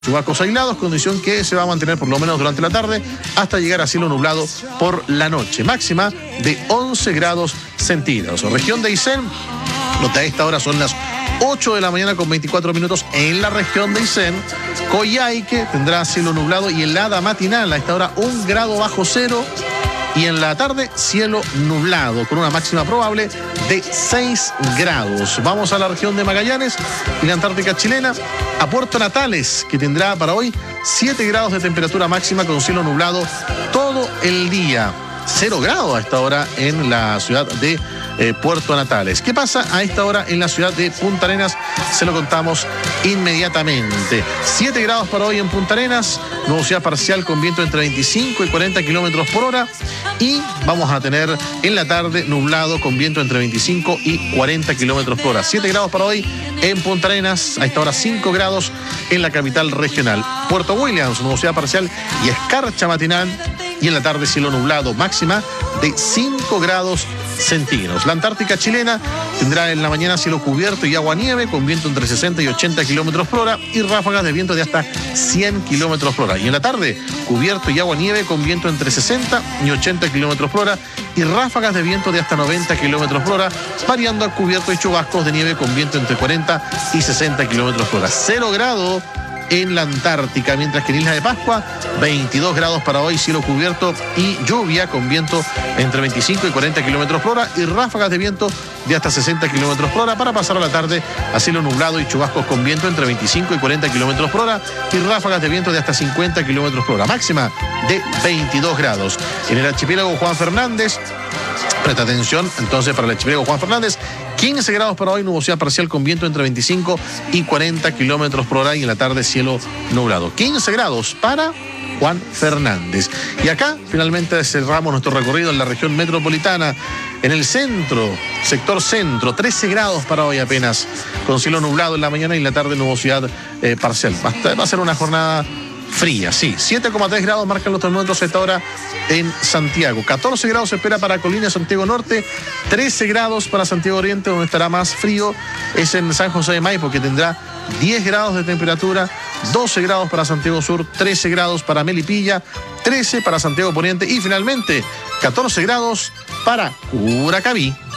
Chubascos aislados, condición que se va a mantener por lo menos durante la tarde hasta llegar a cielo nublado por la noche. Máxima de 11 grados centígrados. Región de Aysén, nota, a esta hora son las 8 de la mañana con 24 minutos en la región de Aysén. Coyhaique tendrá cielo nublado y helada matinal, a esta hora 1 grado bajo cero. Y en la tarde, cielo nublado, con una máxima probable de 6 grados. Vamos a la región de Magallanes y la Antártica chilena, a Puerto Natales, que tendrá para hoy 7 grados de temperatura máxima con cielo nublado todo el día. 0 grados a esta hora en la ciudad de Puerto Natales. ¿Qué pasa a esta hora en la ciudad de Punta Arenas? Se lo contamos inmediatamente. 7 grados para hoy en Punta Arenas, nubosidad parcial con viento entre 25 y 40 kilómetros por hora. Y vamos a tener en la tarde nublado con viento entre 25 y 40 kilómetros por hora. 7 grados para hoy en Punta Arenas, a esta hora 5 grados en la capital regional. Puerto Williams, nubosidad parcial y escarcha matinal. Y en la tarde cielo nublado, máxima de 5 grados centígrados. La Antártica chilena tendrá en la mañana cielo cubierto y agua-nieve con viento entre 60 y 80 kilómetros por hora y ráfagas de viento de hasta 100 kilómetros por hora. Y en la tarde, cubierto y agua-nieve con viento entre 60 y 80 kilómetros por hora y ráfagas de viento de hasta 90 kilómetros por hora, variando a cubierto y chubascos de nieve con viento entre 40 y 60 kilómetros por hora. 0 grados en la Antártica, mientras que en Isla de Pascua, 22 grados para hoy, cielo cubierto y lluvia con viento entre 25 y 40 kilómetros por hora y ráfagas de viento de hasta 60 kilómetros por hora, para pasar a la tarde a cielo nublado y chubascos con viento entre 25 y 40 kilómetros por hora y ráfagas de viento de hasta 50 kilómetros por hora, máxima de 22 grados. En el archipiélago Juan Fernández, presta atención entonces para el archipiélago Juan Fernández, 15 grados para hoy, nubosidad parcial con viento entre 25 y 40 kilómetros por hora y en la tarde cielo nublado. 15 grados para Juan Fernández. Y acá finalmente cerramos nuestro recorrido en la región metropolitana. En el centro, sector centro, 13 grados para hoy apenas, con cielo nublado en la mañana y en la tarde nubosidad parcial. Va a ser una jornada fría, sí. 7,3 grados marcan los termómetros a esta hora en Santiago. 14 grados se espera para Colina, Santiago Norte. 13 grados para Santiago Oriente, donde estará más frío es en San José de Maipo, que tendrá 10 grados de temperatura. 12 grados para Santiago Sur, 13 grados para Melipilla, 13 para Santiago Poniente y finalmente 14 grados para Curacaví.